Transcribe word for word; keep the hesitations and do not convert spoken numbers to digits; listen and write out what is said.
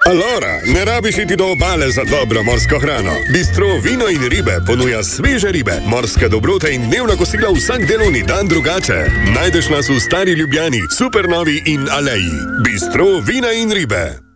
Allora, ne rabiš iti do obale za dobro morsko hrano. Bistro Vino in ribe ponuja sveže ribe, morske dobrote in dnevna kosila vsak delovni dan drugače. Najdeš nas v Stari Ljubljani, Supernovi in Aleji. Bistro Vina in ribe.